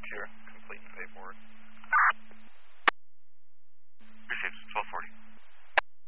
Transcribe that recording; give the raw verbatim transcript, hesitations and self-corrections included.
Sierra, complete and pay forward. Received, twelve forty.